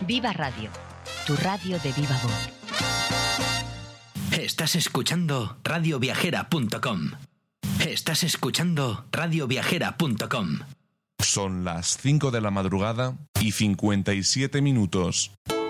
Viva Radio, tu radio de viva voz. Estás escuchando radioviajera.com. Estás escuchando radioviajera.com. Son las 5 de la madrugada y 57 minutos.